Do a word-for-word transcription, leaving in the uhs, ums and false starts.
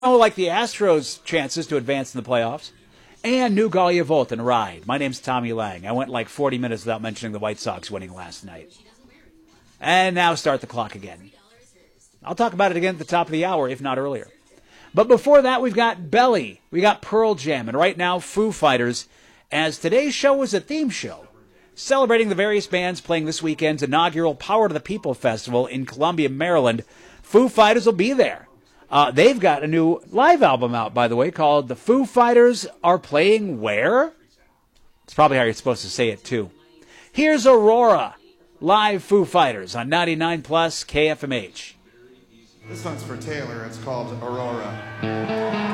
Oh, like the Astros' chances to advance in the playoffs. And new Gallia Volt and ride. My name's Tommy Lang. I went like forty minutes without mentioning the White Sox winning last night. And now start the clock again. I'll talk about it again at the top of the hour, if not earlier. But before that, we've got Belly. We got Pearl Jam. And right now, Foo Fighters, as today's show is a theme show, celebrating the various bands playing this weekend's inaugural Power to the People Festival in Columbia, Maryland. Foo Fighters will be there. Uh, they've got a new live album out, by the way, called The Foo Fighters Are Playing Where? It's probably how you're supposed to say it, too. Here's Aurora, live Foo Fighters on ninety-nine plus K F M H. This one's for Taylor. It's called Aurora.